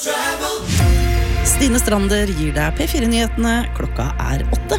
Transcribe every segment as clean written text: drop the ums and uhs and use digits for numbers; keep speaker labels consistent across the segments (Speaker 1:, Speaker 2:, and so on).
Speaker 1: Stine Strander gir deg P4-nyhetene. Klokka 8.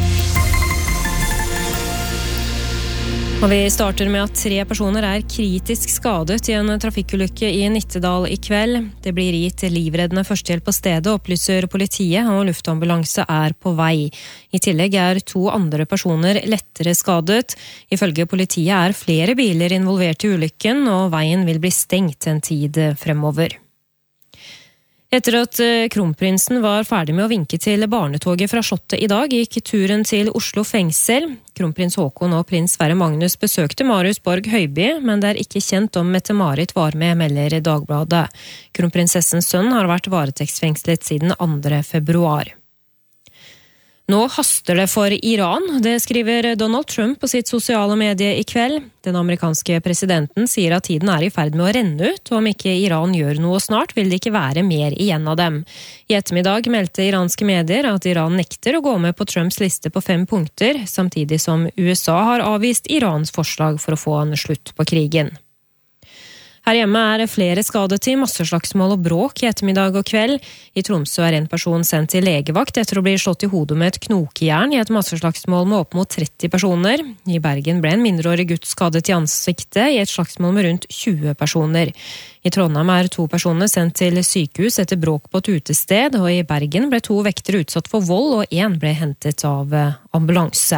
Speaker 2: Og vi starter med at 3 personer kritisk skadet I en trafikkulykke I Nittedal I kveld. Det blir gitt livreddende førstehjelp på stedet, opplyser politiet, og luftambulanse på vei. I tillegg 2 andre personer lettere skadet. Ifølge politiet flere biler involvert I ulykken, og veien vil bli stengt en tid fremover. Etter at kronprinsen var ferdig med å vinke til barnetoget fra Slottet I dag, gikk turen til Oslo fengsel. Kronprins Håkon og prins Sverre Magnus besøkte Marius Borg Høiby, men det ikke kjent om Mette-Marit var med, melder Dagbladet. Kronprinsessens sønn har vært varetektsfengslet siden 2. februar. Nå haster det for Iran, det skriver Donald Trump på sitt sosiale medie I kveld. Den amerikanske presidenten sier at tiden I ferd med å renne ut, og om ikke Iran gjør noe snart, vil det ikke være mer igjen av dem. I ettermiddag meldte iranske medier at Iran nekter å gå med på Trumps liste på 5 punkter, samtidig som USA har avvist Irans forslag for å få en slutt på krigen. Her hjemme flere skadet I masseslagsmål og bråk I ettermiddag og kveld. I Tromsø en person sendt til legevakt etter å bli slått I hodet med et knokejern I et masseslagsmål med opp mot 30 personer. I Bergen ble en mindreårig gutt skadet I ansiktet I et slagsmål med rundt 20 personer. I Trondheim 2 personer sendt til sykehus etter bråk på et utested, og I Bergen ble 2 vektere utsatt for vold, og 1 ble hentet av ambulanse.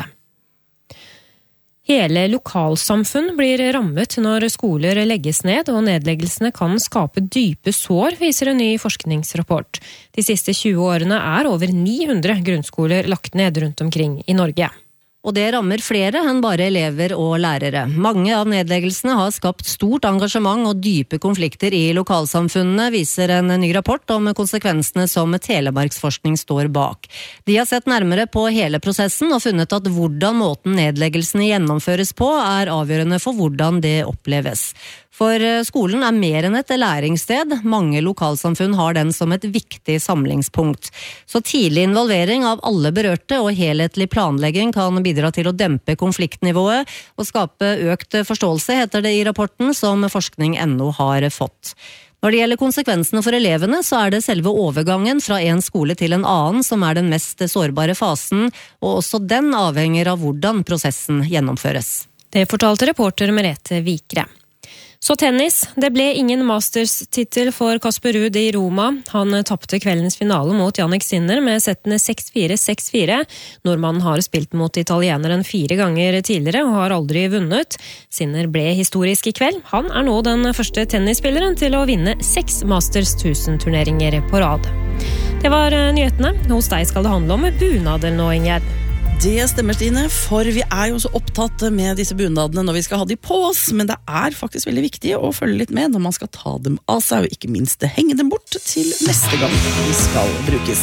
Speaker 2: Hele lokalsamfunn blir rammet når skoler legges ned, og nedleggelsene kan skape dype sår, viser en ny forskningsrapport. De siste 20 årene over 900 grunnskoler lagt ned rundt omkring I Norge.
Speaker 3: Og det rammer flere enn bare elever og lærere. Mange av nedleggelsene har skapt stort engasjement og dype konflikter I lokalsamfunnene, viser en ny rapport om konsekvensene som Telemarksforskning står bak. De har sett nærmere på hele prosessen og funnet at hvordan måten nedleggelsene gjennomføres på avgjørende for hvordan det oppleves. For skolen mer enn et læringssted. Mange lokalsamfunn har den som et viktig samlingspunkt. Så tidlig involvering av alle berørte og helhetlig planlegging kan bidra til å dempe konfliktnivået og skape økt forståelse, heter det I rapporten som Forskning.no har fått. Når det gjelder konsekvensene for elevene, så det selve overgangen fra en skole til en annen som den mest sårbare fasen, og også den avhenger av hvordan prosessen gjennomføres.
Speaker 2: Det fortalte reporter Merete Vikre. Så tennis. Det ble ingen Masters-titel for Casper Ruud I Roma. Han tappte kveldens finale mot Jannik Sinner med settene 6-4, 6-4. Nordmannen har spilt mot italieneren 4 ganger tidligere og har aldri vunnet. Sinner ble historisk I kveld. Han nå den første tennisspilleren til å vinne 6 Masters 1000-turneringer på rad. Det var nyhetene. Hos deg skal det handle om bunader nå, Ingjerd.
Speaker 1: Det stemmer, Stine, for vi jo så opptatt med disse bunadene når vi skal ha de på oss, men det faktisk veldig viktig å følge litt med når man skal ta dem av seg, og ikke minst henge dem bort til neste gang de skal brukes.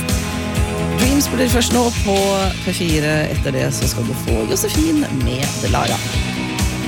Speaker 1: Dreams blir først nå på P4. Etter det så skal du få Josefin med Delara.